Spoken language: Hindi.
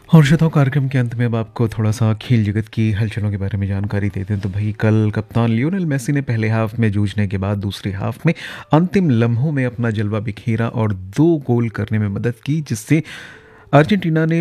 और श्रोताओं कार्यक्रम के अंत में अब आपको थोड़ा-सा खेल जगत की हलचलों के बारे में जानकारी देते हैं। तो भई कल कप्तान लियोनेल मेसी ने पहले हाफ में जूझने के बाद दूसरे हाफ में अंतिम लम्हों में अपना जलवा बिखेरा और 2 गोल करने में मदद की जिससे अर्जेंटीना ने